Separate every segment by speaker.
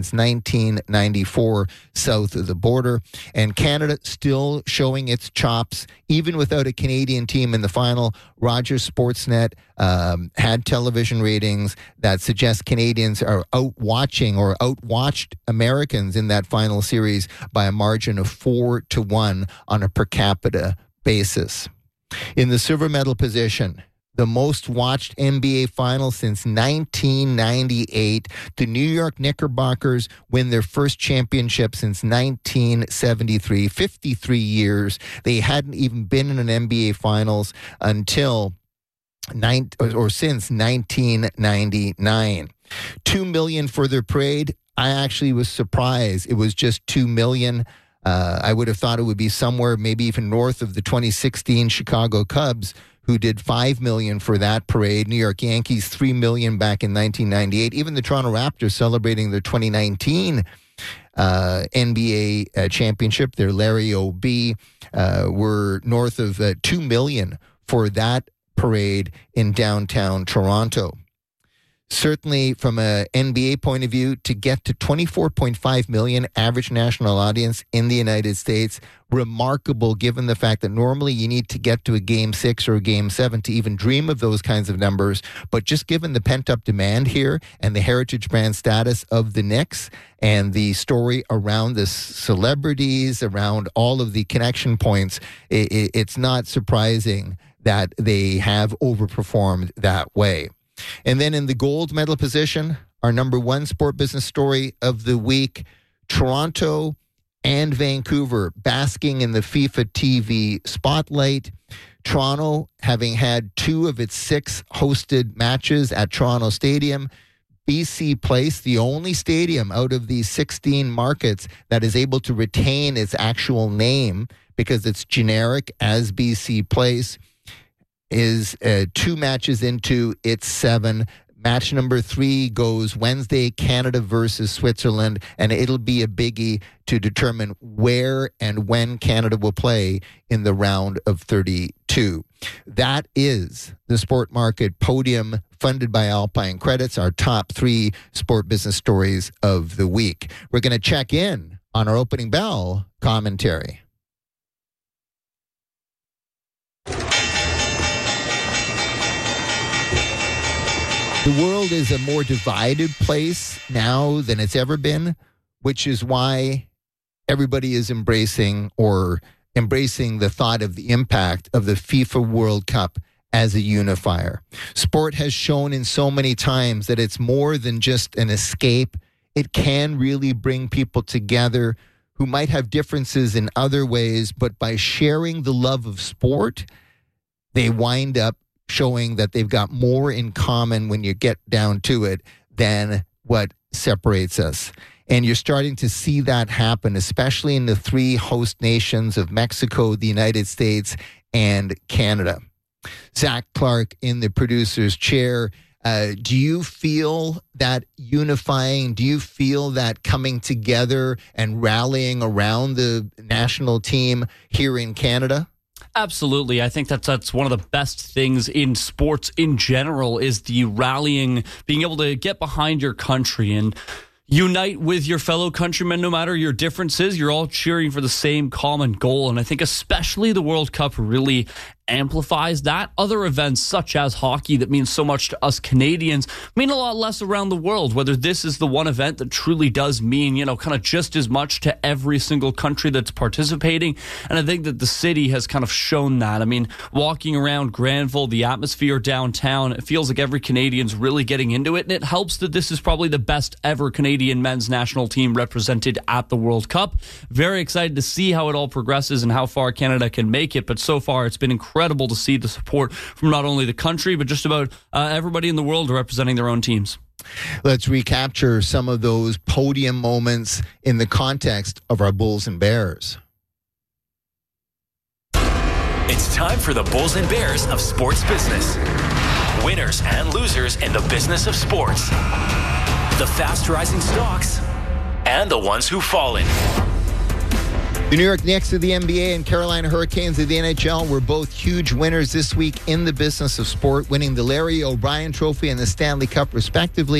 Speaker 1: since 1994 south of the border. And Canada still showing its chops, even without a Canadian team in the final. Rogers Sportsnet had television ratings that suggest Canadians are outwatched Americans in that final series by a margin of 4-1 on a per capita basis. In the silver medal position, the most watched NBA final since 1998. The New York Knickerbockers win their first championship since 1973, 53 years. They hadn't even been in an NBA finals until since 1999. $2 million for their parade. I actually was surprised. It was just $2 million. I would have thought it would be somewhere maybe even north of the 2016 Chicago Cubs, who did $5 million for that parade. New York Yankees, $3 million back in 1998. Even the Toronto Raptors celebrating their 2019 NBA championship, their Larry O.B., were north of $2 million for that parade in downtown Toronto. Certainly, from an NBA point of view, to get to 24.5 million average national audience in the United States, remarkable given the fact that normally you need to get to a Game 6 or a Game 7 to even dream of those kinds of numbers. But just given the pent-up demand here and the heritage brand status of the Knicks and the story around the celebrities, around all of the connection points, it's not surprising that they have overperformed that way. And then in the gold medal position, our number one sport business story of the week, Toronto and Vancouver basking in the FIFA TV spotlight. Toronto having had 2 of its 6 hosted matches at Toronto Stadium. BC Place, the only stadium out of these 16 markets that is able to retain its actual name because it's generic as BC Place, is 2 matches into its 7. Match number 3 goes Wednesday, Canada versus Switzerland, and it'll be a biggie to determine where and when Canada will play in the round of 32. That is the Sport Market Podium, funded by Alpine Credits, our top 3 sport business stories of the week. We're going to check in on our opening bell commentary. The world is a more divided place now than it's ever been, which is why everybody is embracing the thought of the impact of the FIFA World Cup as a unifier. Sport has shown in so many times that it's more than just an escape. It can really bring people together who might have differences in other ways, but by sharing the love of sport, they wind up showing that they've got more in common when you get down to it than what separates us. And you're starting to see that happen, especially in the 3 host nations of Mexico, the United States, and Canada. Zach Clark in the producer's chair. Do you feel that unifying? Do you feel that coming together and rallying around the national team here in Canada?
Speaker 2: Absolutely. I think that's one of the best things in sports in general is the rallying, being able to get behind your country and unite with your fellow countrymen, no matter your differences. You're all cheering for the same common goal. And I think especially the World Cup really amplifies that. Other events such as hockey that means so much to us Canadians mean a lot less around the world, whether this is the one event that truly does mean, kind of just as much to every single country that's participating. And I think that the city has kind of shown that. I mean, walking around Granville, the atmosphere downtown, it feels like every Canadian's really getting into it. And it helps that this is probably the best ever Canadian men's national team represented at the World Cup. Very excited to see how it all progresses and how far Canada can make it. But so far, it's been incredible to see the support from not only the country, but just about everybody in the world representing their own teams.
Speaker 1: Let's recapture some of those podium moments in the context of our Bulls and Bears.
Speaker 3: It's time for the Bulls and Bears of sports business. Winners and losers in the business of sports. The fast-rising stocks and the ones who've fallen.
Speaker 1: The New York Knicks of the NBA and Carolina Hurricanes of the NHL were both huge winners this week in the business of sport, winning the Larry O'Brien Trophy and the Stanley Cup, respectively.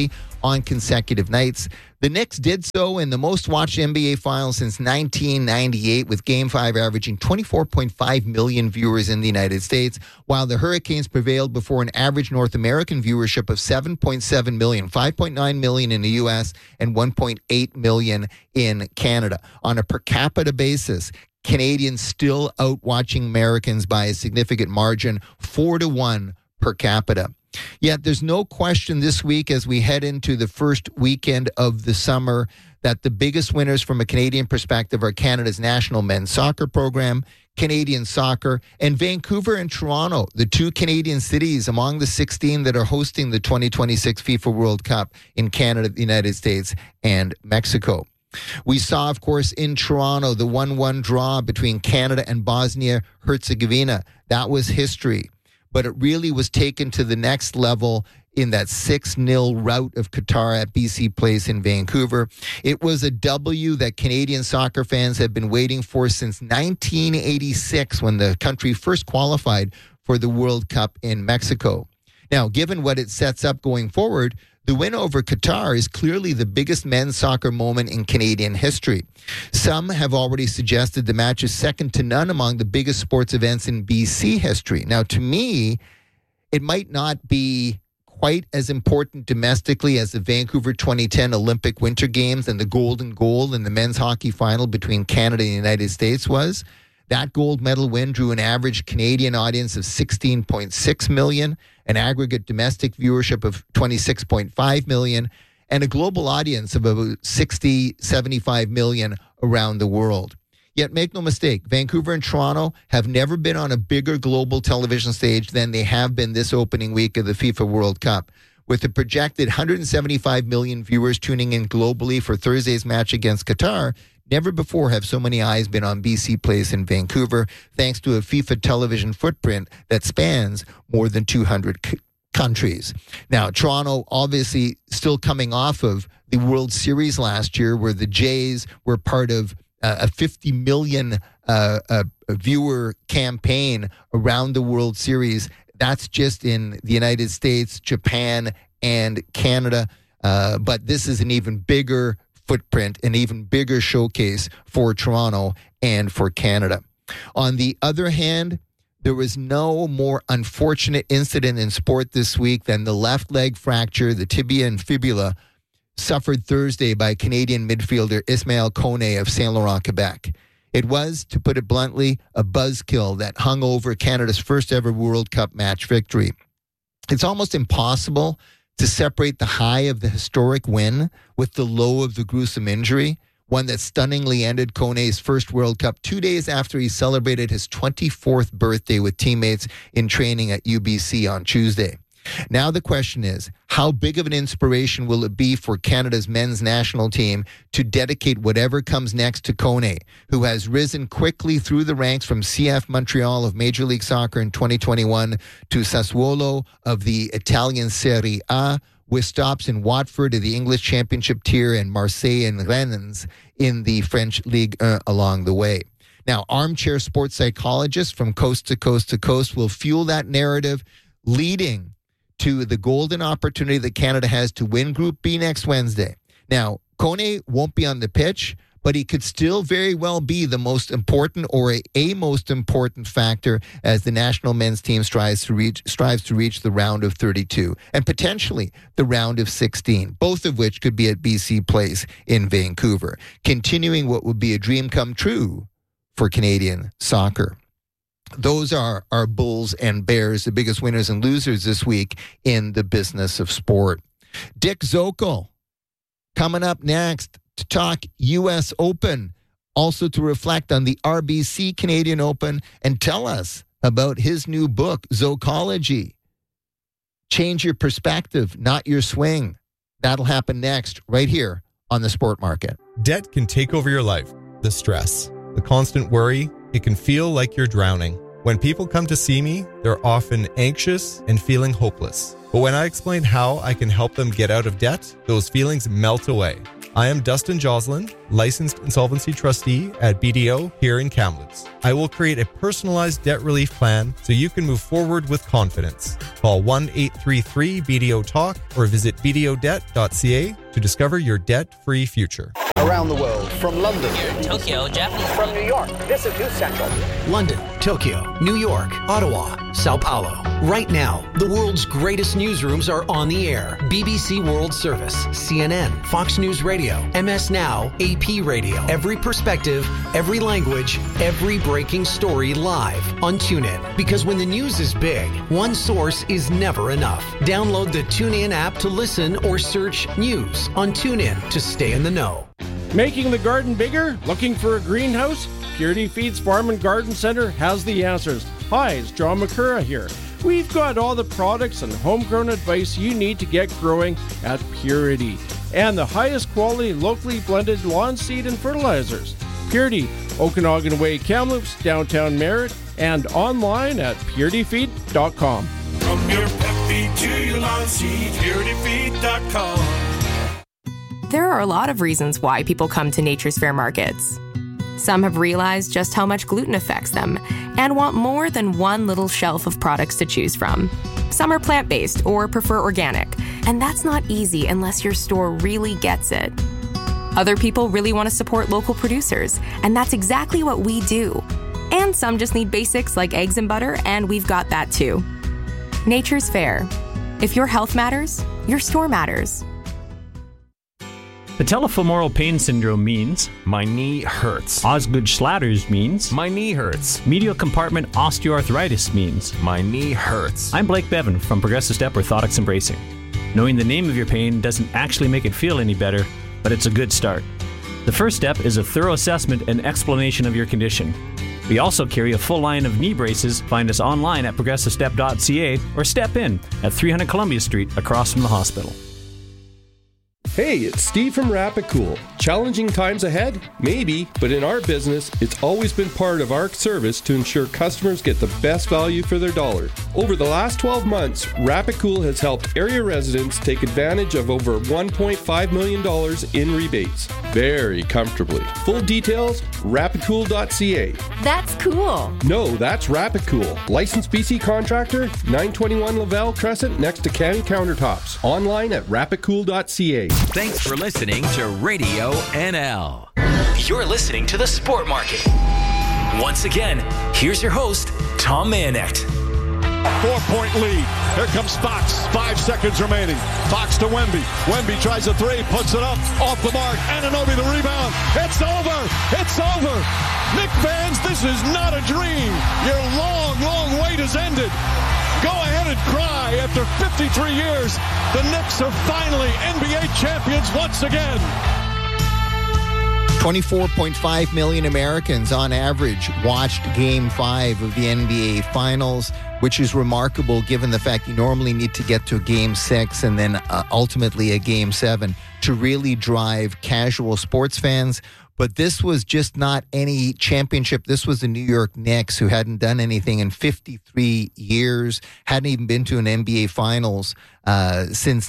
Speaker 1: on consecutive nights. The Knicks did so in the most watched NBA final since 1998, with Game 5 averaging 24.5 million viewers in the United States, while the Hurricanes prevailed before an average North American viewership of 7.7 million, 5.9 million in the U.S. and 1.8 million in Canada. On a per capita basis, Canadians still outwatching Americans by a significant margin, 4-1 per capita. Yet there's no question this week, as we head into the first weekend of the summer, that the biggest winners from a Canadian perspective are Canada's national men's soccer program, Canadian soccer, and Vancouver and Toronto, the two Canadian cities among the 16 that are hosting the 2026 FIFA World Cup in Canada, the United States, and Mexico. We saw, of course, in Toronto, the 1-1 draw between Canada and Bosnia-Herzegovina. That was history. But it really was taken to the next level in that 6-0 rout of Qatar at BC Place in Vancouver. It was a W that Canadian soccer fans have been waiting for since 1986, when the country first qualified for the World Cup in Mexico. Now, given what it sets up going forward, the win over Qatar is clearly the biggest men's soccer moment in Canadian history. Some have already suggested the match is second to none among the biggest sports events in BC history. Now, to me, it might not be quite as important domestically as the Vancouver 2010 Olympic Winter Games and the golden goal in the men's hockey final between Canada and the United States was. That gold medal win drew an average Canadian audience of 16.6 million, an aggregate domestic viewership of 26.5 million, and a global audience of about 75 million around the world. Yet make no mistake, Vancouver and Toronto have never been on a bigger global television stage than they have been this opening week of the FIFA World Cup. With a projected 175 million viewers tuning in globally for Thursday's match against Qatar, never before have so many eyes been on BC Place in Vancouver, thanks to a FIFA television footprint that spans more than 200 countries. Now, Toronto obviously still coming off of the World Series last year, where the Jays were part of a 50 million viewer campaign around the World Series. That's just in the United States, Japan, and Canada. But this is an even bigger footprint, an even bigger showcase for Toronto and for Canada. On the other hand, there was no more unfortunate incident in sport this week than the left leg fracture, the tibia and fibula, suffered Thursday by Canadian midfielder Ismaël Koné of Saint Laurent, Quebec. It was, to put it bluntly, a buzzkill that hung over Canada's first ever World Cup match victory. It's almost impossible to separate the high of the historic win with the low of the gruesome injury, one that stunningly ended Koné's first World Cup 2 days after he celebrated his 24th birthday with teammates in training at UBC on Tuesday. Now the question is, how big of an inspiration will it be for Canada's men's national team to dedicate whatever comes next to Koné, who has risen quickly through the ranks from CF Montreal of Major League Soccer in 2021 to Sassuolo of the Italian Serie A, with stops in Watford of the English Championship tier and Marseille and Rennes in the French Ligue 1 along the way. Now, armchair sports psychologists from coast to coast to coast will fuel that narrative, leading to the golden opportunity that Canada has to win Group B next Wednesday. Now, Koné won't be on the pitch, but he could still very well be the most important or a most important factor as the national men's team strives to reach the round of 32 and potentially the round of 16, both of which could be at BC Place in Vancouver, continuing what would be a dream come true for Canadian soccer. Those are our Bulls and Bears, the biggest winners and losers this week in the business of sport. Dick Zokol coming up next to talk U.S. Open, also to reflect on the RBC Canadian Open and tell us about his new book, Zokology. Change your perspective, not your swing. That'll happen next, right here on The Sport Market.
Speaker 4: Debt can take over your life. The stress, the constant worry, it can feel like you're drowning. When people come to see me, they're often anxious and feeling hopeless. But when I explain how I can help them get out of debt, those feelings melt away. I am Dustin Joslin, licensed insolvency trustee at BDO here in Kamloops. I will create a personalized debt relief plan so you can move forward with confidence. Call 1-833-BDO-TALK or visit bdodebt.ca to discover your debt-free future.
Speaker 5: Around the world, from London,
Speaker 6: Here in Tokyo, Japanese.
Speaker 5: from New York, this is News Central.
Speaker 7: London, Tokyo, New York, Ottawa, Sao Paulo. Right now, the world's greatest newsrooms are on the air. BBC World Service, CNN, Fox News Radio, MS Now, AP Radio. Every perspective, every language, every breaking story live on TuneIn. Because when the news is big, one source is never enough. Download the TuneIn app to listen or search news on TuneIn to stay in the know.
Speaker 8: Making the garden bigger? Looking for a greenhouse? Purity Feeds Farm and Garden Center has the answers. Hi, it's John McCurra here. We've got all the products and homegrown advice you need to get growing at Purity. And the highest quality locally blended lawn seed and fertilizers. Purity, Okanagan Way, Kamloops, downtown Merritt, and online at purityfeed.com.
Speaker 9: From your pet feed to your lawn seed, purityfeed.com.
Speaker 10: There are a lot of reasons why people come to Nature's Fair markets. Some have realized just how much gluten affects them and want more than one little shelf of products to choose from. Some are plant-based or prefer organic, and that's not easy unless your store really gets it. Other people really want to support local producers, and that's exactly what we do. And some just need basics like eggs and butter, and we've got that too. Nature's Fair. If your health matters, your store matters.
Speaker 11: Patellofemoral pain syndrome means
Speaker 12: my knee hurts.
Speaker 11: Osgood-Schlatter's means
Speaker 12: my knee hurts.
Speaker 11: medial compartment osteoarthritis means
Speaker 12: My knee hurts.
Speaker 11: I'm Blake Bevan from Progressive Step Orthotics and Bracing. Knowing the name of your pain doesn't actually make it feel any better, but it's a good start. The first step is a thorough assessment and explanation of your condition. We also carry a full line of knee braces. Find us online at progressivestep.ca or step in at 300 Columbia Street across from the hospital.
Speaker 8: Hey, it's Steve from Rapicool. Challenging times ahead? Maybe, but in our business, it's always been part of our service to ensure customers get the best value for their dollar. Over the last 12 months, Rapicool has helped area residents take advantage of over $1.5 million in rebates. Very comfortably. Full details, rapicool.ca.
Speaker 10: That's cool.
Speaker 8: No, that's Rapicool. Licensed BC contractor, 921 Lavelle Crescent next to Canny Countertops. Online at rapicool.ca.
Speaker 3: Thanks for listening to Radio NL. You're listening to The Sport Market. Once again, here's your host, Tom Mayanek.
Speaker 9: 4-point lead. Here comes Fox. 5 seconds remaining. Fox to Wemby. Wemby tries a three, puts it up, off the mark. Anunoby the rebound. It's over. It's over. Nick Vans, this is not a dream. Your long, long wait has ended. Go ahead and cry. After 53 years, the Knicks are finally NBA champions once again.
Speaker 1: 24.5 million Americans on average watched Game 5 of the NBA Finals, which is remarkable given the fact you normally need to get to Game 6 and then ultimately a Game 7 to really drive casual sports fans. But this was just not any championship. This was the New York Knicks, who hadn't done anything in 53 years, hadn't even been to an NBA Finals since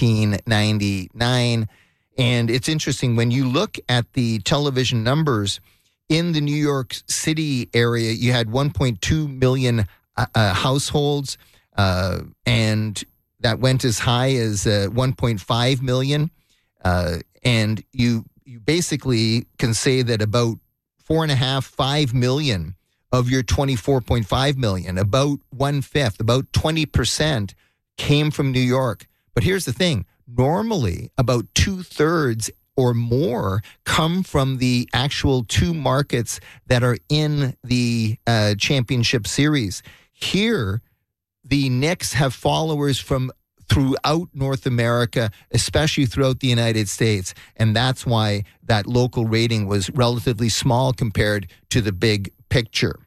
Speaker 1: 1999. And it's interesting, when you look at the television numbers in the New York City area, you had 1.2 million households, and that went as high as 1.5 million. And you basically can say that about 4.5 million of your 24.5 million, about 1/5, about 20% came from New York. But here's the thing. Normally, about 2/3 or more come from the actual two markets that are in the championship series. Here, the Knicks have followers from throughout North America, especially throughout the United States. And that's why that local rating was relatively small compared to the big picture.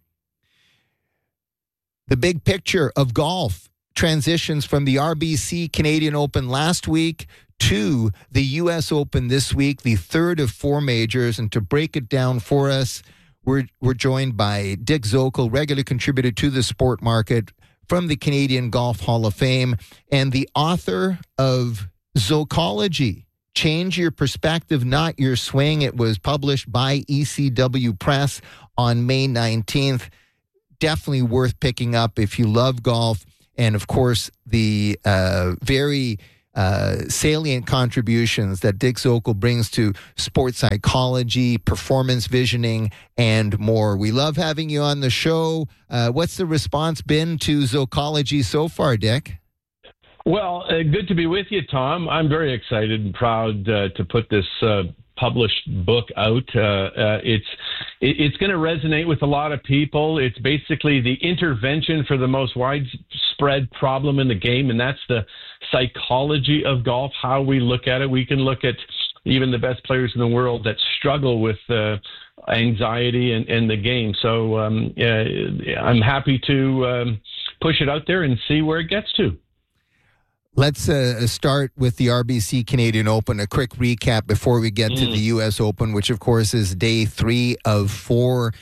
Speaker 1: The big picture of golf transitions from the RBC Canadian Open last week to the U.S. Open this week, the third of four majors. And to break it down for us, we're joined by Dick Zokol, regular contributor to the Sport Market from the Canadian Golf Hall of Fame and the author of Zokology, Change Your Perspective, Not Your Swing. It was published by ECW Press on May 19th. Definitely worth picking up if you love golf. And, of course, the very salient contributions that Dick Zokol brings to sports psychology, performance visioning, and more. We love having you on the show. What's the response been to Zokology so far, Dick?
Speaker 6: Well, good to be with you, Tom. I'm very excited and proud to put this published book out. It's going to resonate with a lot of people. It's basically the intervention for the most widespread problem in the game, and that's the psychology of golf, how we look at it. We can look at even the best players in the world that struggle with anxiety and the game. So I'm happy to push it out there and see where it gets to.
Speaker 1: Let's start with the RBC Canadian Open. A quick recap before we get to the U.S. Open, which, of course, is day 3 of 4.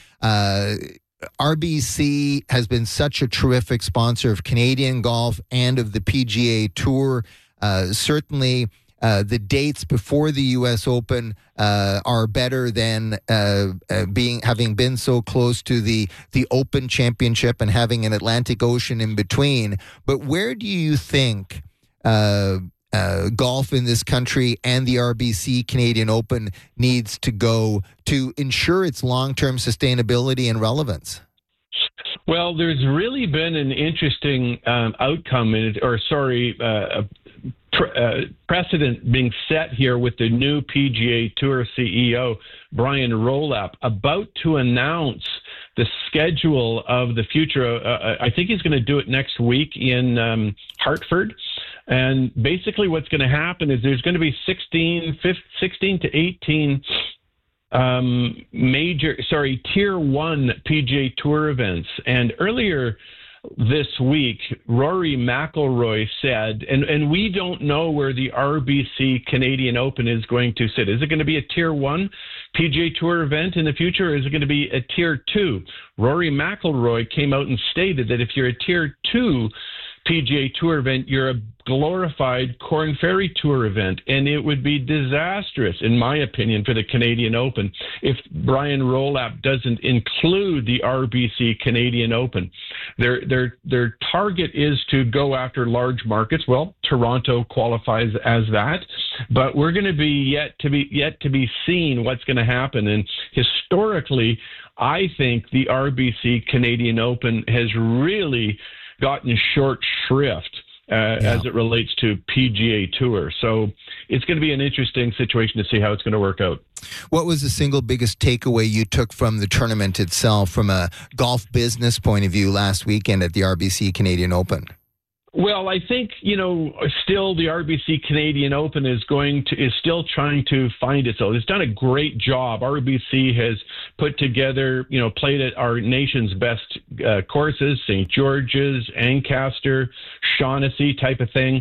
Speaker 1: RBC has been such a terrific sponsor of Canadian golf and of the PGA Tour. Certainly, the dates before the U.S. Open are better than having been so close to the Open Championship and having an Atlantic Ocean in between. But where do you think golf in this country and the RBC Canadian Open needs to go to ensure its long-term sustainability and relevance?
Speaker 6: Well, there's really been an interesting outcome precedent being set here with the new PGA Tour CEO, Brian Rolapp, about to announce the schedule of the future. I think he's going to do it next week in Hartford. And basically what's going to happen is there's going to be 16 to 18 Tier 1 PGA Tour events. And earlier this week, Rory McIlroy said, and we don't know where the RBC Canadian Open is going to sit. Is it going to be a Tier 1 PGA Tour event in the future, or is it going to be a Tier 2? Rory McIlroy came out and stated that if you're a Tier 2 PGA Tour event, you're a glorified Corn Ferry Tour event, and it would be disastrous, in my opinion, for the Canadian Open if Brian Rolapp doesn't include the RBC Canadian Open. Their target is to go after large markets. Well, Toronto qualifies as that, but we're going to be yet to be seen what's going to happen. And historically, I think the RBC Canadian Open has really gotten short shrift as it relates to PGA Tour. So it's going to be an interesting situation to see how it's going to work out.
Speaker 1: What was the single biggest takeaway you took from the tournament itself from a golf business point of view last weekend at the RBC Canadian Open?
Speaker 6: Well, I think, still the RBC Canadian Open is still trying to find itself. It's done a great job. RBC has put together, played at our nation's best courses, St. George's, Ancaster, Shaughnessy type of thing.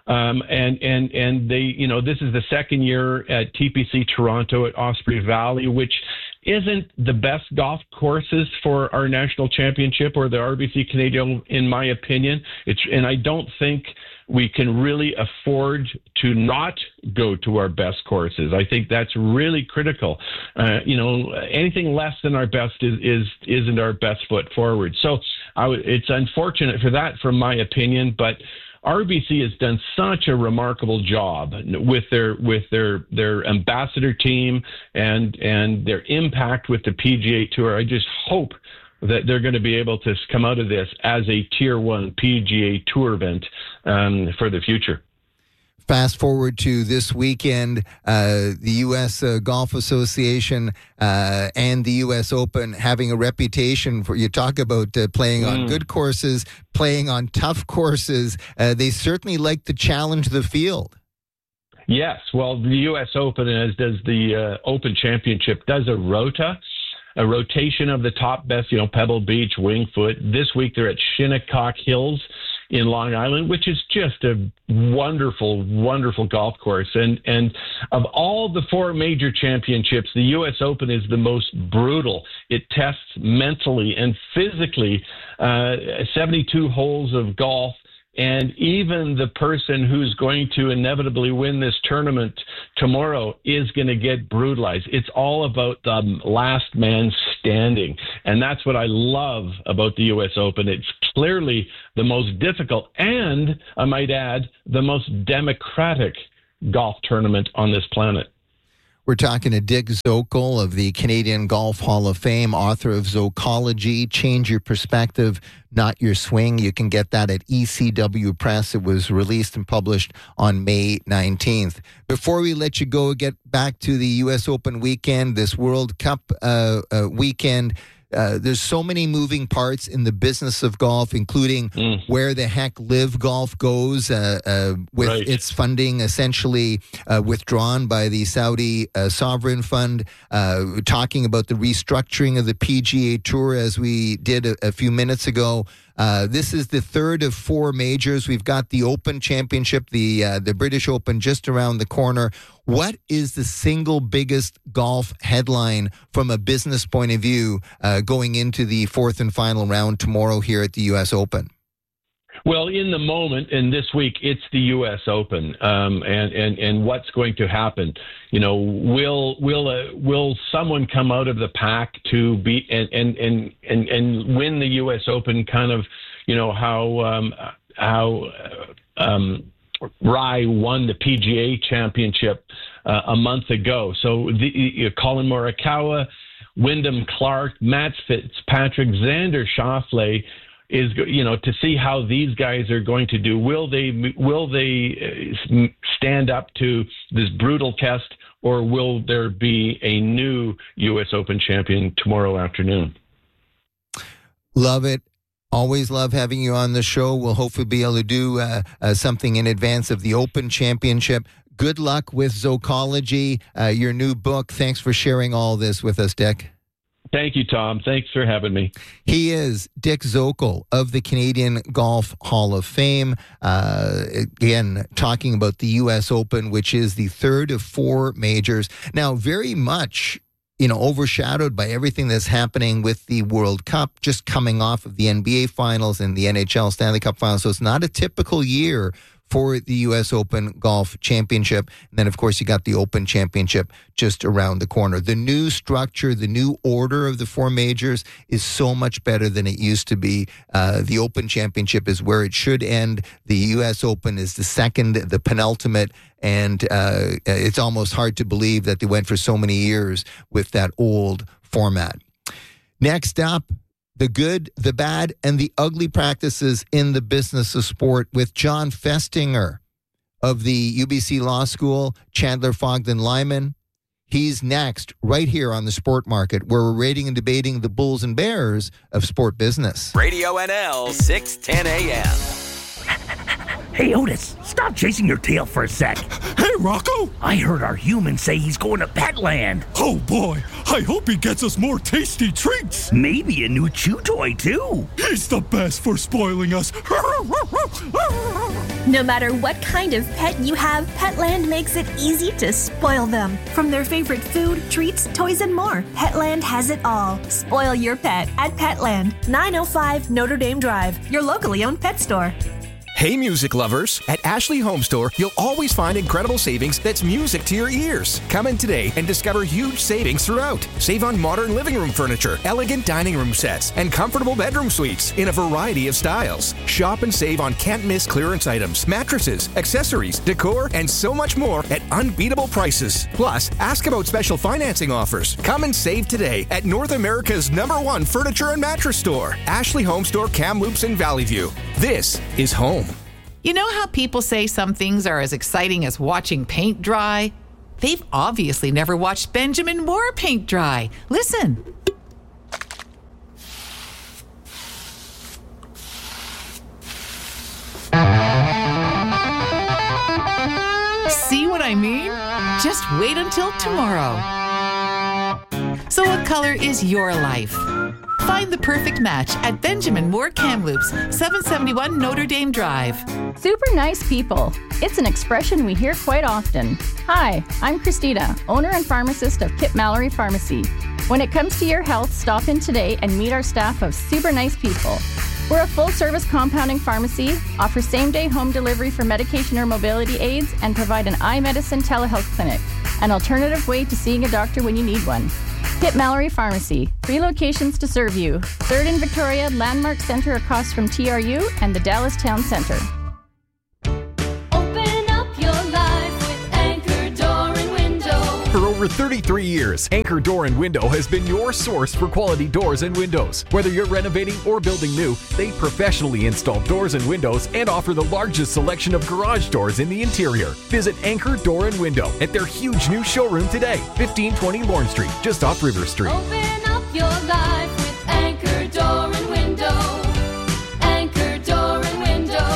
Speaker 6: And they, this is the second year at TPC Toronto at Osprey Valley, which isn't the best golf courses for our national championship or the RBC Canadian, in my opinion. And I don't think we can really afford to not go to our best courses. I think that's really critical. Anything less than our best isn't our best foot forward. So it's unfortunate for that, from my opinion, but RBC has done such a remarkable job with their ambassador team and their impact with the PGA Tour. I just hope that they're going to be able to come out of this as a Tier 1 PGA Tour event for the future.
Speaker 1: Fast forward to this weekend, the U.S. Golf Association and the U.S. Open having a reputation for, you talk about playing on good courses, playing on tough courses. They certainly like to challenge the field.
Speaker 6: Yes, well, the U.S. Open, as does the Open Championship, does a rotation of the top best, Pebble Beach, Winged Foot. This week they're at Shinnecock Hills in Long Island, which is just a wonderful, wonderful golf course. And of all the 4 major championships, the U.S. Open is the most brutal. It tests mentally and physically 72 holes of golf, And even the person who's going to inevitably win this tournament tomorrow is going to get brutalized. It's all about the last man standing. And that's what I love about the U.S. Open. It's clearly the most difficult and, I might add, the most democratic golf tournament on this planet.
Speaker 1: We're talking to Dick Zokol of the Canadian Golf Hall of Fame, author of Zocology, Change Your Perspective, Not Your Swing. You can get that at ECW Press. It was released and published on May 19th. Before we let you go, get back to the U.S. Open weekend, this World Cup weekend. There's so many moving parts in the business of golf, including where the heck Live Golf goes with its funding essentially withdrawn by the Saudi Sovereign Fund, talking about the restructuring of the PGA Tour as we did a few minutes ago. This is the third of four majors. We've got the Open Championship, the British Open just around the corner. What is the single biggest golf headline from a business point of view going into the fourth and final round tomorrow here at the U.S. Open?
Speaker 6: Well, in the moment, and this week, it's the U.S. Open, and what's going to happen? You know, will someone come out of the pack to be and win the U.S. Open? Kind of, you know, how Rye won the PGA Championship a month ago. So Colin Morikawa, Wyndham Clark, Matt Fitzpatrick, Xander Schauffele is, you know, to see how these guys are going to do. Will they stand up to this brutal test, or will there be a new U.S. Open champion tomorrow afternoon?
Speaker 1: Love it. Always love having you on the show. We'll hopefully be able to do something in advance of the Open Championship. Good luck with Zocology, your new book. Thanks for sharing all this with us, Dick.
Speaker 6: Thank you, Tom. Thanks for having me.
Speaker 1: He is Dick Zokol of the Canadian Golf Hall of Fame. Again, talking about the U.S. Open, which is the third of four majors. Now, very much, you know, overshadowed by everything that's happening with the World Cup, just coming off of the NBA Finals and the NHL Stanley Cup Finals. So it's not a typical year for the U.S. Open Golf Championship. And then, of course, you got the Open Championship just around the corner. The new structure, the new order of the four majors is so much better than it used to be. The Open Championship is where it should end. The U.S. Open is the second, the penultimate. And it's almost hard to believe that they went for so many years with that old format. Next up, the good, the bad, and the ugly practices in the business of sport with John Festinger of the UBC Law School, Chandler Fogden Lyman. He's next, right here on the Sport Market, where we're rating and debating the bulls and bears of sport business.
Speaker 13: Radio NL, 610 a.m.
Speaker 14: Hey, Otis, stop chasing your tail for a sec.
Speaker 15: Hey, Rocco!
Speaker 14: I heard our human say he's going to Petland.
Speaker 15: Oh, boy. I hope he gets us more tasty treats.
Speaker 14: Maybe a new chew toy, too.
Speaker 15: He's the best for spoiling us.
Speaker 16: No matter what kind of pet you have, Petland makes it easy to spoil them. From their favorite food, treats, toys, and more, Petland has it all. Spoil your pet at Petland, 905 Notre Dame Drive, your locally owned pet store.
Speaker 12: Hey, music lovers! At Ashley Home Store, you'll always find incredible savings that's music to your ears. Come in today and discover huge savings throughout. Save on modern living room furniture, elegant dining room sets, and comfortable bedroom suites in a variety of styles. Shop and save on can't-miss clearance items, mattresses, accessories, decor, and so much more at unbeatable prices. Plus, ask about special financing offers. Come and save today at North America's #1 furniture and mattress store, Ashley Home Store, Kamloops and Valley View. This is home.
Speaker 17: You know how people say some things are as exciting as watching paint dry? They've obviously never watched Benjamin Moore paint dry. Listen. See what I mean? Just wait until tomorrow. So what color is your life? Find the perfect match at Benjamin Moore Kamloops, 771 Notre Dame Drive.
Speaker 18: Super nice people. It's an expression we hear quite often. Hi, I'm Christina, owner and pharmacist of Kip Mallory Pharmacy. When it comes to your health, stop in today and meet our staff of super nice people. We're a full-service compounding pharmacy, offer same-day home delivery for medication or mobility aids, and provide an eye medicine telehealth clinic, an alternative way to seeing a doctor when you need one. Pitt Mallory Pharmacy, 3 locations to serve you. 3rd in Victoria, Landmark Center across from TRU, and the Dallas Town Center.
Speaker 19: For over 33 years, Anchor Door and Window has been your source for quality doors and windows. Whether you're renovating or building new, they professionally install doors and windows and offer the largest selection of garage doors in the interior. Visit Anchor Door and Window at their huge new showroom today, 1520 Lorne Street, just off River Street.
Speaker 20: Open up your life with Anchor Door and Window. Anchor Door and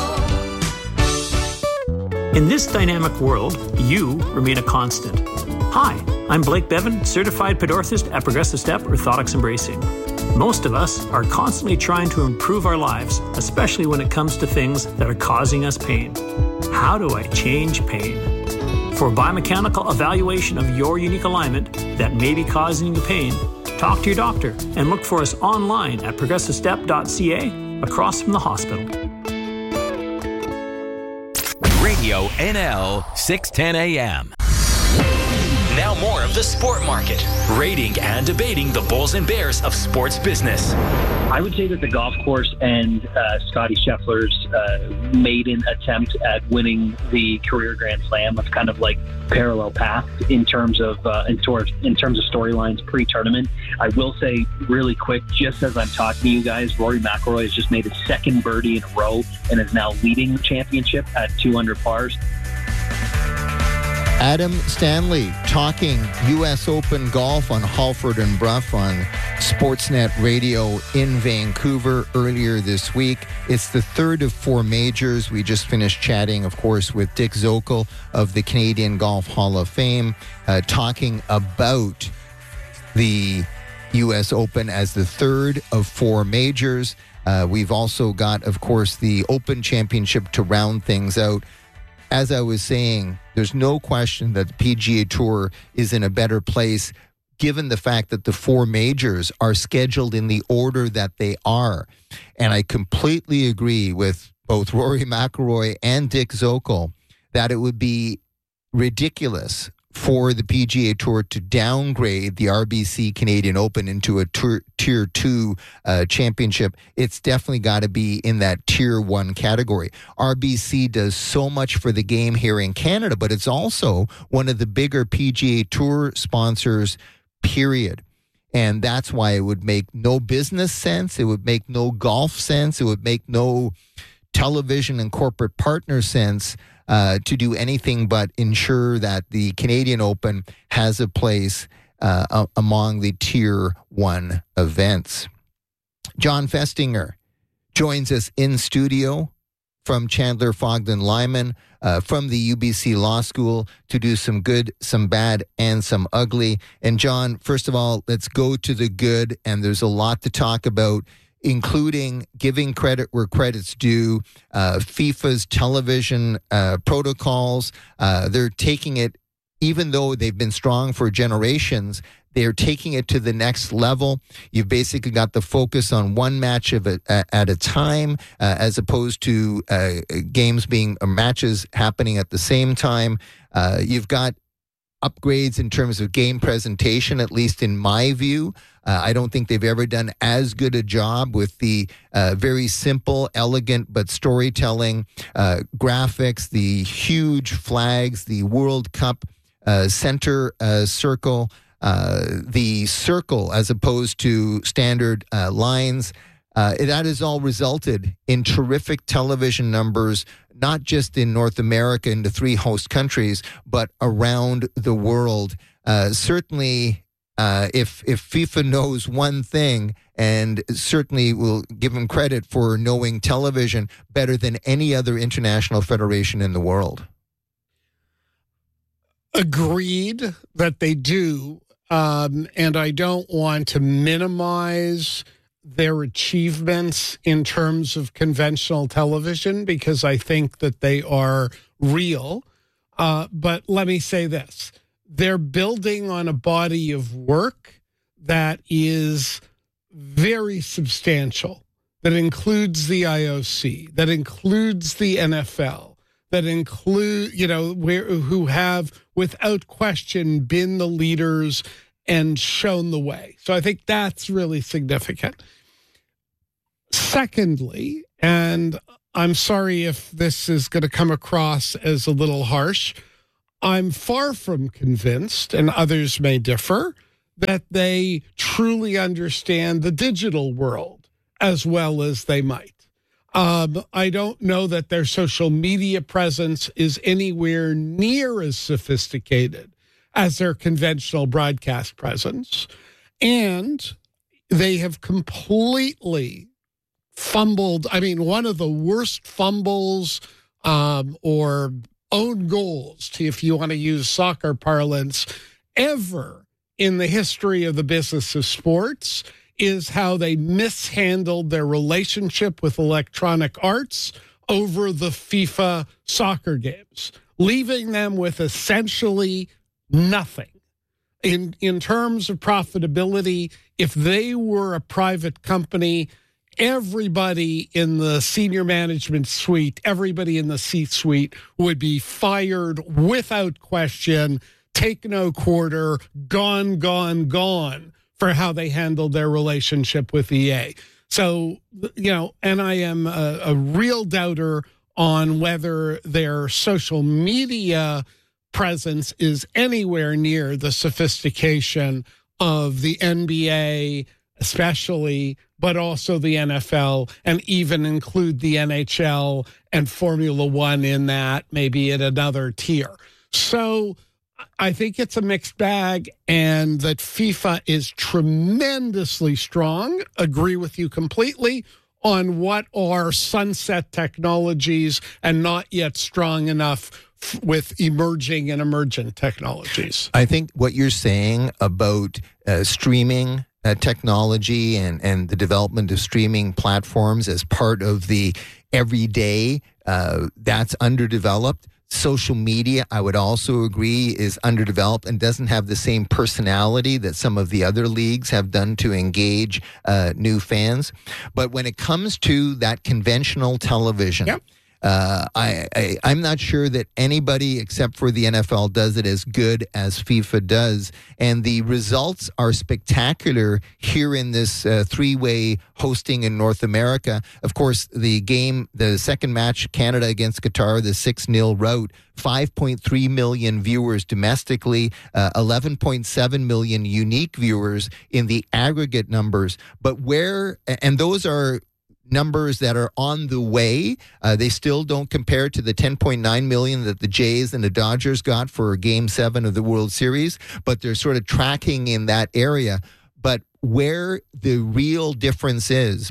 Speaker 20: Window.
Speaker 11: In this dynamic world, you remain a constant. Hi, I'm Blake Bevan, certified podorthist at Progressive Step Orthotics and Bracing. Most of us are constantly trying to improve our lives, especially when it comes to things that are causing us pain. How do I change pain? For a biomechanical evaluation of your unique alignment that may be causing you pain, talk to your doctor and look for us online at progressivestep.ca across from the hospital.
Speaker 3: Radio NL 610 AM. Now more of the Sport Market, rating and debating the Bulls and Bears of sports business.
Speaker 21: I would say that the golf course and Scottie Scheffler's maiden attempt at winning the career Grand Slam was kind of like parallel paths in terms of storylines pre-tournament. I will say really quick, just as I'm talking to you guys, Rory McIlroy has just made his second birdie in a row and is now leading the championship at 2 under pars.
Speaker 1: Adam Stanley talking U.S. Open golf on Halford and Brough on Sportsnet Radio in Vancouver earlier this week. It's the third of 4 majors. We just finished chatting, of course, with Dick Zokol of the Canadian Golf Hall of Fame, talking about the U.S. Open as the third of 4 majors. We've also got, of course, the Open Championship to round things out. As I was saying, there's no question that the PGA Tour is in a better place given the fact that the 4 majors are scheduled in the order that they are. And I completely agree with both Rory McIlroy and Dick Zokol that it would be ridiculous for the PGA Tour to downgrade the RBC Canadian Open into a Tier 2 championship. It's definitely got to be in that Tier 1 category. RBC does so much for the game here in Canada, but it's also one of the bigger PGA Tour sponsors, period. And that's why it would make no business sense. It would make no golf sense. It would make no television and corporate partner sense to do anything but ensure that the Canadian Open has a place among the Tier 1 events. John Festinger joins us in studio from Chandler Fogden Lyman from the UBC Law School to do some good, some bad, and some ugly. And John, first of all, let's go to the good, and there's a lot to talk about, including giving credit where credit's due, FIFA's television protocols. They're taking it, even though they've been strong for generations, they're taking it to the next level. You've basically got the focus on one match at a time, as opposed to matches happening at the same time. You've got upgrades in terms of game presentation, at least in my view. I don't think they've ever done as good a job with the very simple, elegant, but storytelling graphics, the huge flags, the World Cup center circle, the circle as opposed to standard lines. That has all resulted in terrific television numbers, not just in North America and the 3 host countries, but around the world. Certainly, if FIFA knows one thing, and certainly will give them credit for knowing television better than any other international federation in the world.
Speaker 22: Agreed that they do, and I don't want to minimize their achievements in terms of conventional television because I think that they are real. But let me say this. They're building on a body of work that is very substantial. that includes the IOC, that includes the NFL, that include, who have without question been the leaders and shown the way. So I think that's really significant. Secondly, and I'm sorry if this is going to come across as a little harsh, I'm far from convinced, and others may differ, that they truly understand the digital world as well as they might. I don't know that their social media presence is anywhere near as sophisticated as their conventional broadcast presence. And they have completely fumbled. I mean, one of the worst fumbles or own goals, if you want to use soccer parlance, ever in the history of the business of sports is how they mishandled their relationship with Electronic Arts over the FIFA soccer games, leaving them with essentially nothing. In terms of profitability, if they were a private company, everybody in the senior management suite, everybody in the C-suite would be fired without question, take no quarter, gone for how they handled their relationship with EA. So, and I am a real doubter on whether their social media presence is anywhere near the sophistication of the NBA, especially, but also the NFL, and even include the NHL and Formula One in that, maybe at another tier. So I think it's a mixed bag, and that FIFA is tremendously strong. Agree with you completely on what are sunset technologies and not yet strong enough with emerging and emergent technologies.
Speaker 1: I think what you're saying about streaming technology and the development of streaming platforms as part of the everyday, that's underdeveloped. Social media, I would also agree, is underdeveloped and doesn't have the same personality that some of the other leagues have done to engage new fans. But when it comes to that conventional television,
Speaker 22: yep.
Speaker 1: I'm not sure that anybody except for the NFL does it as good as FIFA does. And the results are spectacular here in this three-way hosting in North America. Of course, the second match, Canada against Qatar, the 6-0 rout, 5.3 million viewers domestically, 11.7 million unique viewers in the aggregate numbers. But and those are numbers that are on the way. They still don't compare to the 10.9 million that the Jays and the Dodgers got for Game 7 of the World Series, but they're sort of tracking in that area. But where the real difference is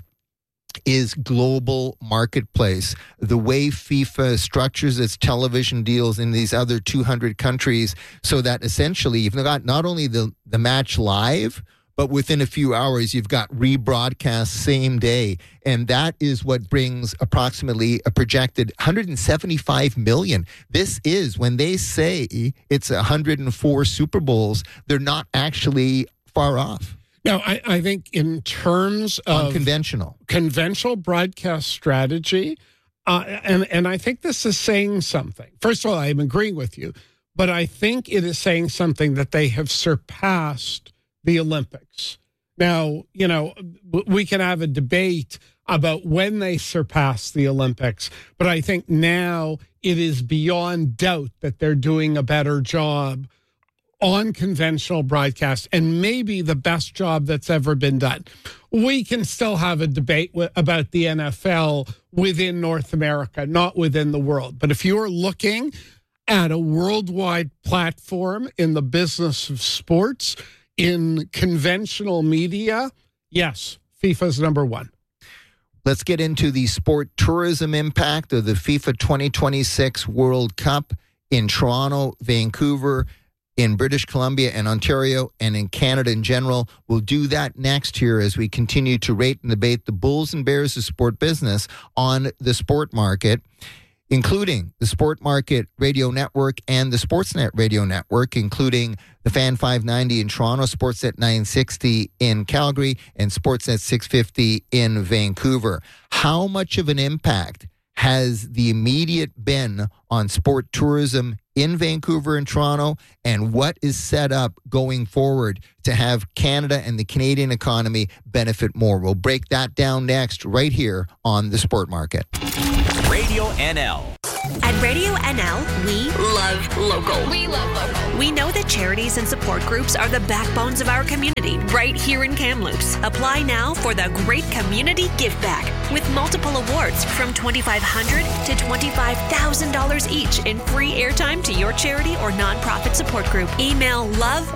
Speaker 1: global marketplace. The way FIFA structures its television deals in these other 200 countries, so that essentially you've got not only the match live, but within a few hours, you've got rebroadcast same day. And that is what brings approximately a projected 175 million. This is, when they say it's 104 Super Bowls, they're not actually far off.
Speaker 22: No, I think in terms of conventional broadcast strategy, and I think this is saying something. First of all, I'm agreeing with you, but I think it is saying something that they have surpassed the Olympics. Now, we can have a debate about when they surpassed the Olympics, but I think now it is beyond doubt that they're doing a better job on conventional broadcast, and maybe the best job that's ever been done. We can still have a debate about the NFL within North America, not within the world. But if you're looking at a worldwide platform in the business of sports, in conventional media, yes, FIFA's number one.
Speaker 1: Let's get into the sport tourism impact of the FIFA 2026 World Cup in Toronto, Vancouver, in British Columbia and Ontario, and in Canada in general. We'll do that next year as we continue to rate and debate the bulls and bears of sport business on the sport market. including the Sport Market Radio Network and the Sportsnet Radio Network, including the Fan 590 in Toronto, Sportsnet 960 in Calgary, and Sportsnet 650 in Vancouver. How much of an impact has the immediate been on sport tourism in Vancouver and Toronto, and what is set up going forward to have Canada and the Canadian economy benefit more? We'll break that down next right here on The Sport Market.
Speaker 13: Radio NL.
Speaker 2: At Radio NL, we love local.
Speaker 10: We love local.
Speaker 2: We know that charities and support groups are the backbones of our community right here in Kamloops. Apply now for the Great Community Give Back with multiple awards from $2,500 to $25,000 each in free airtime to your charity or nonprofit support group. Email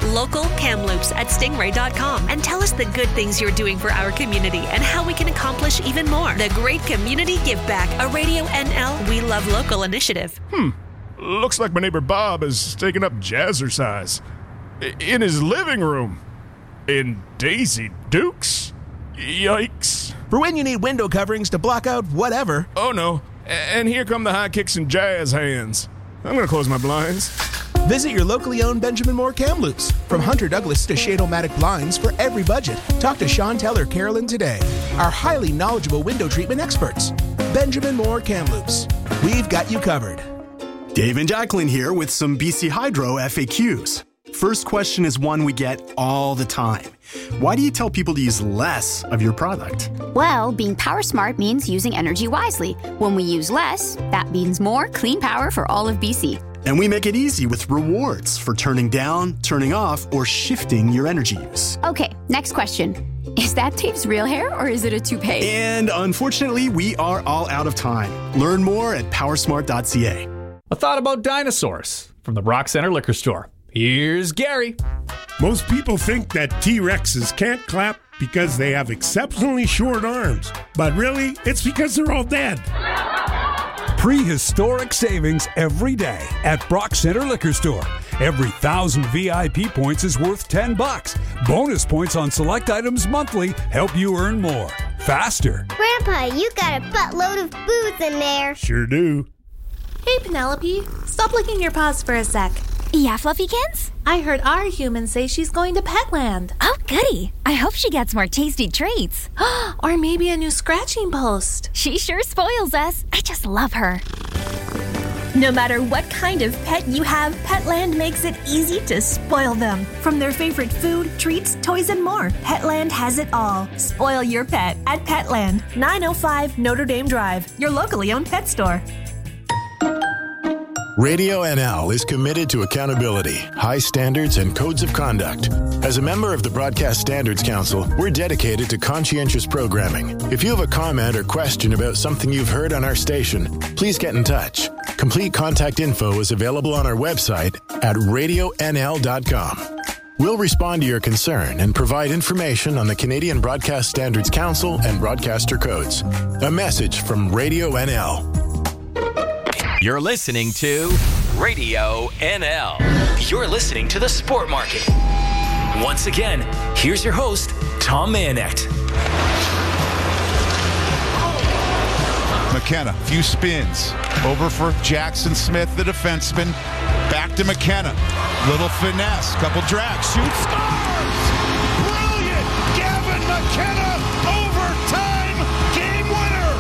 Speaker 2: lovelocalkamloops@stingray.com and tell us the good things you're doing for our community and how we can accomplish even more. The Great Community Give Back, a Radio NL We Love Local initiative.
Speaker 4: Looks like my neighbor Bob is taking up jazzercise in his living room. In Daisy Dukes? Yikes.
Speaker 23: For when you need window coverings to block out whatever.
Speaker 4: Oh no, and here come the high kicks and jazz hands. I'm gonna close my blinds.
Speaker 23: Visit your locally owned Benjamin Moore Kamloops. From Hunter Douglas to Shade-O-Matic blinds for every budget. Talk to Sean Teller Carolyn today. Our highly knowledgeable window treatment experts. Benjamin Moore Kamloops. We've got you covered.
Speaker 24: Dave and Jacqueline here with some BC Hydro FAQs. First question is one we get all the time. Why do you tell people to use less of your product?
Speaker 25: Well, being power smart means using energy wisely. When we use less, that means more clean power for all of BC.
Speaker 24: And we make it easy with rewards for turning down, turning off, or shifting your energy use.
Speaker 25: Okay, next question. Is that Dave's real hair or is it a toupee?
Speaker 24: And unfortunately, we are all out of time. Learn more at powersmart.ca.
Speaker 11: A thought about dinosaurs from the Rock Center Liquor Store. Here's Gary.
Speaker 15: Most people think that T-Rexes can't clap because they have exceptionally short arms. But really, it's because they're all dead.
Speaker 26: Prehistoric savings every day at Brock Center Liquor Store. Every 1,000 VIP points is worth $10. Bonus points on select items monthly help you earn more. Faster.
Speaker 27: Grandpa, you got a buttload of booze in there.
Speaker 15: Sure do.
Speaker 28: Hey, Penelope, stop licking your paws for a sec.
Speaker 29: Yeah, Fluffykins?
Speaker 28: I heard our human say she's going to Petland.
Speaker 29: Oh, goody. I hope she gets more tasty treats.
Speaker 28: Or maybe a new scratching post.
Speaker 29: She sure spoils us. I just love her.
Speaker 16: No matter what kind of pet you have, Petland makes it easy to spoil them. From their favorite food, treats, toys, and more, Petland has it all. Spoil your pet at Petland, 905 Notre Dame Drive, your locally owned pet store.
Speaker 30: Radio NL is committed to accountability, high standards, and codes of conduct. As a member of the Broadcast Standards Council, we're dedicated to conscientious programming. If you have a comment or question about something you've heard on our station, please get in touch. Complete contact info is available on our website at radionl.com. We'll respond to your concern and provide information on the Canadian Broadcast Standards Council and broadcaster codes. A message from Radio NL.
Speaker 13: You're listening to Radio NL.
Speaker 3: You're listening to The Sport Market. Once again, here's your host, Tom Mayanek.
Speaker 31: McKenna, few spins. Over for Jackson Smith, the defenseman. Back to McKenna. Little finesse, couple drags, shoots, scores! Brilliant! Gavin McKenna, overtime game winner!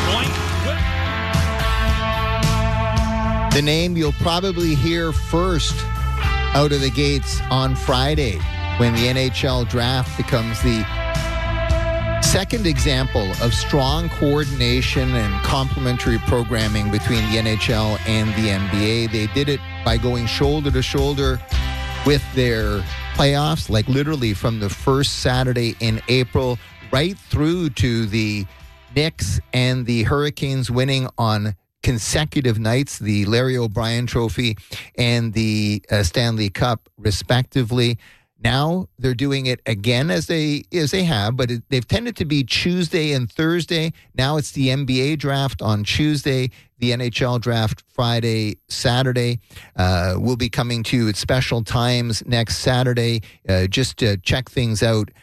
Speaker 1: The name you'll probably hear first out of the gates on Friday when the NHL draft becomes the second example of strong coordination and complementary programming between the NHL and the NBA. They did it by going shoulder to shoulder with their playoffs, like literally from the first Saturday in April right through to the Knicks and the Hurricanes winning on consecutive nights, the Larry O'Brien Trophy and the Stanley Cup, respectively. Now they're doing it again as they have, but they've tended to be Tuesday and Thursday. Now it's the NBA draft on Tuesday, the NHL draft Friday, Saturday. We'll be coming to you at special times next Saturday just to check things out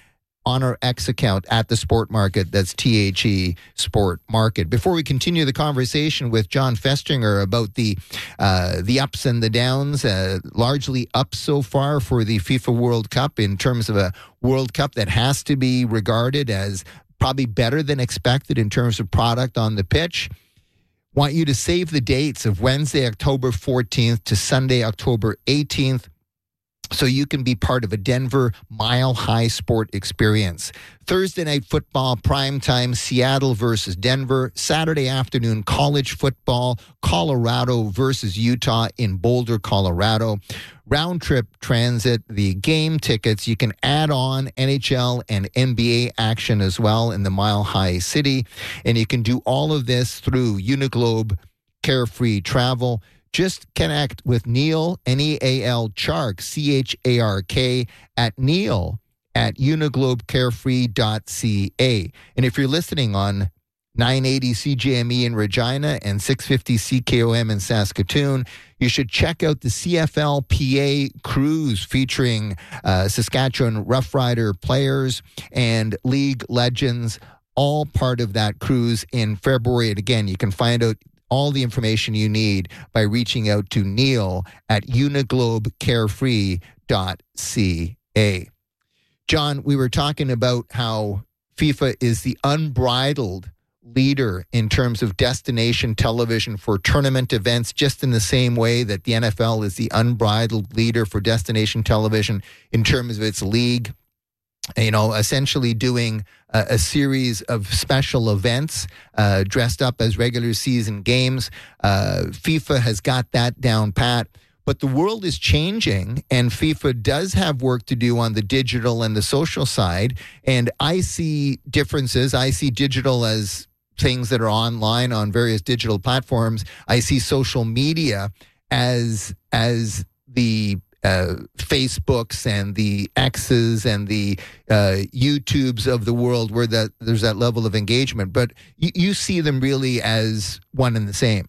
Speaker 1: on our X account at the Sport Market. That's THE Sport Market. Before we continue the conversation with John Festinger about the ups and the downs, largely up so far for the FIFA World Cup in terms of a World Cup that has to be regarded as probably better than expected in terms of product on the pitch. Want you to save the dates of Wednesday, October 14th to Sunday, October 18th, so you can be part of a Denver Mile High sport experience. Thursday night football, primetime, Seattle versus Denver. Saturday afternoon, college football, Colorado versus Utah in Boulder, Colorado. Round trip transit, the game tickets. You can add on NHL and NBA action as well in the Mile High City. And you can do all of this through Uniglobe Carefree Travel. Just connect with Neil, Neal Chark, Chark, at Neil at uniglobecarefree.ca. And if you're listening on 980 CJME in Regina and 650 CKOM in Saskatoon, you should check out the CFL PA cruise featuring Saskatchewan Rough Rider players and league legends, all part of that cruise in February. And again, you can find out all the information you need by reaching out to Neil at uniglobecarefree.ca. John, we were talking about how FIFA is the unbridled leader in terms of destination television for tournament events, just in the same way that the NFL is the unbridled leader for destination television in terms of its league. You know, essentially doing a series of special events dressed up as regular season games. FIFA has got that down pat. But the world is changing, and FIFA does have work to do on the digital and the social side. And I see differences. I see digital as things that are online on various digital platforms. I see social media as the Facebooks and the X's and the YouTubes of the world where there's that level of engagement. But you see them really as one and the same.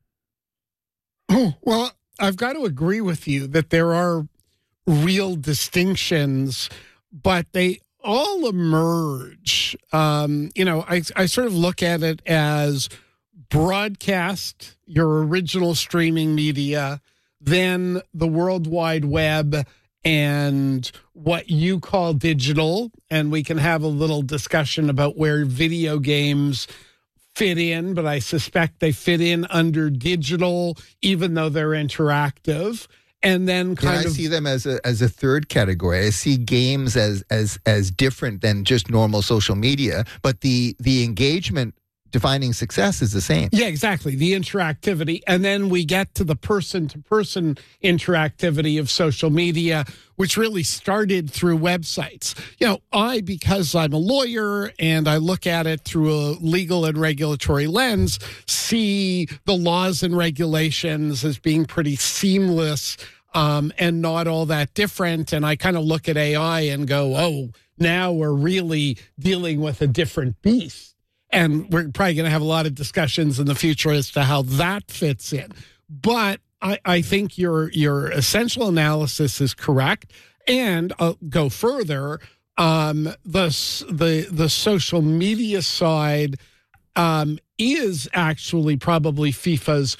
Speaker 22: Well, I've got to agree with you that there are real distinctions, but they all emerge. I sort of look at it as broadcast, your original streaming media, then the World Wide Web and what you call digital. And we can have a little discussion about where video games fit in, but I suspect they fit in under digital, even though they're interactive. And then I see them as a third category. I see games as different than just normal social media, but the engagement defining success is the same. Yeah, exactly. The interactivity. And then we get to the person-to-person interactivity of social media, which really started through websites. You know, because I'm a lawyer and I look at it through a legal and regulatory lens, see the laws and regulations as being pretty seamless and not all that different. And I kind of look at AI and go, oh, now we're really dealing with a different beast. And we're probably going to have a lot of discussions in the future as to how that fits in. But I think your essential analysis is correct. And I'll go further. The social media side is actually probably FIFA's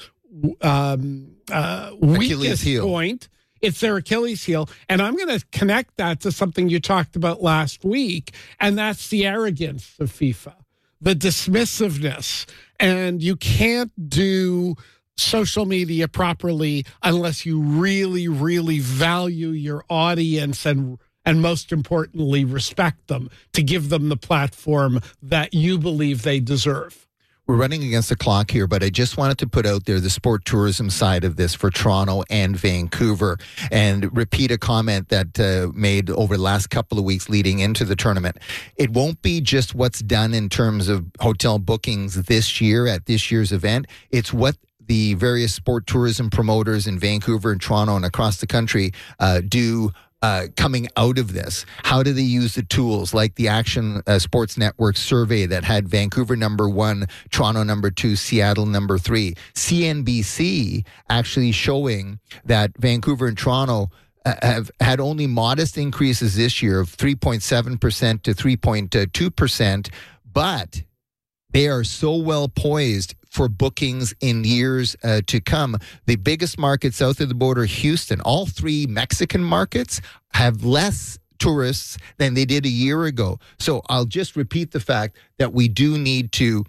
Speaker 22: weakest point. It's their Achilles heel. And I'm going to connect that to something you talked about last week, and that's the arrogance of FIFA. The dismissiveness, and you can't do social media properly unless you really, really value your audience and most importantly, respect them to give them the platform that you believe they deserve. We're running against the clock here, but I just wanted to put out there the sport tourism side of this for Toronto and Vancouver and repeat a comment that made over the last couple of weeks leading into the tournament. It won't be just what's done in terms of hotel bookings this year at this year's event. It's what the various sport tourism promoters in Vancouver and Toronto and across the country do coming out of this. How do they use the tools like the Action Sports Network survey that had Vancouver number 1, Toronto number 2, Seattle number 3. CNBC actually showing that Vancouver and Toronto
Speaker 1: have had only modest increases this year of 3.7% to 3.2%, but they are so well poised for bookings in years to come. The biggest market south of the border, Houston, all three Mexican markets have less tourists than they did a year ago. So I'll just repeat the fact that we do need to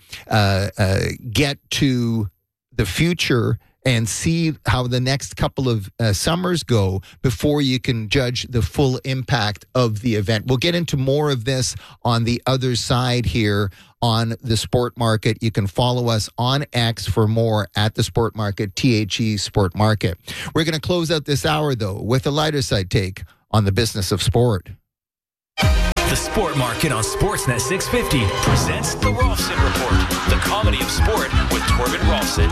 Speaker 1: get to the future and see how the next couple of summers go before you can judge the full impact of the event. We'll get into more of this on the other side here on the Sport Market. You can follow us on X for more at the Sport Market, THE Sport Market. We're going to close out this hour, though, with a lighter side take on the business of sport.
Speaker 3: The Sport Market on Sportsnet 650 presents the Rolfson Report, the comedy of sport with Torben Rolfson.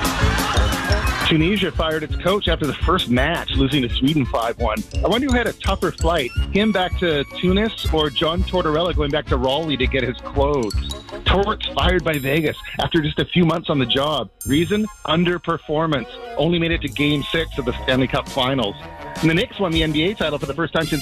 Speaker 5: Tunisia fired its coach after the first match, losing to Sweden 5-1. I wonder who had a tougher flight, him back to Tunis or John Tortorella going back to Raleigh to get his clothes. Torts fired by Vegas after just a few months on the job. Reason? Underperformance. Only made it to Game 6 of the Stanley Cup Finals. And the Knicks won the NBA title for the first time since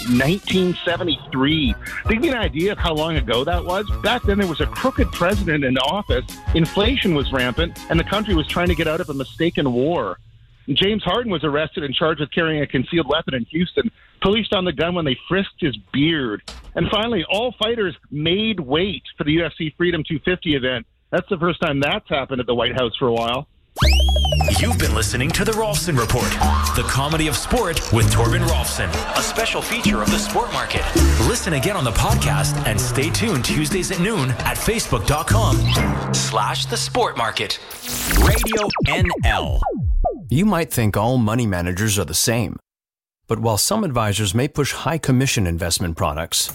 Speaker 5: 1973. To give you an idea of how long ago that was, back then there was a crooked president in office, inflation was rampant, and the country was trying to get out of a mistaken war. James Harden was arrested and charged with carrying a concealed weapon in Houston. Police found the gun when they frisked his beard. And finally, all fighters made weight for the UFC Freedom 250 event. That's the first time that's happened at the White House for a while.
Speaker 3: You've been listening to the Rolfson Report, the comedy of sport with Torben Rolfson, a special feature of the Sport Market. Listen again on the podcast and stay tuned Tuesdays at noon at facebook.com/the Sport Market.
Speaker 13: Radio NL. You might think all money managers are the same, but while some advisors may push high commission investment products,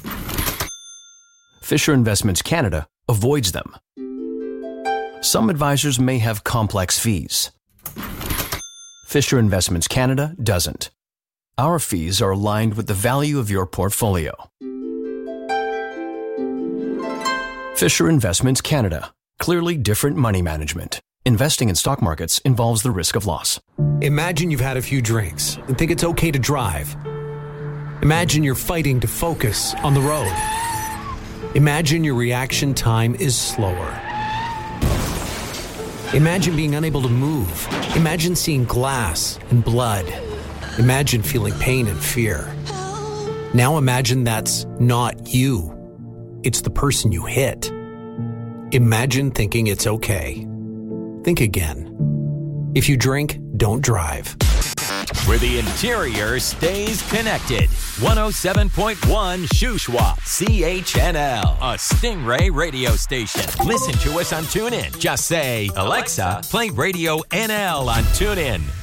Speaker 13: Fisher Investments Canada avoids them. Some advisors may have complex fees. Fisher Investments Canada doesn't. Our fees are aligned with the value of your portfolio. Fisher Investments Canada. Clearly different money management. Investing in stock markets involves the risk of loss.
Speaker 6: Imagine you've had a few drinks and think it's okay to drive. Imagine you're fighting to focus on the road. Imagine your reaction time is slower. Imagine being unable to move. Imagine seeing glass and blood. Imagine feeling pain and fear. Now imagine that's not you. It's the person you hit. Imagine thinking it's okay. Think again. If you drink, don't drive.
Speaker 13: Where the interior stays connected. 107.1 Shuswap, CHNL, a Stingray radio station. Listen to us on TuneIn. Just say, Alexa, play Radio NL on TuneIn.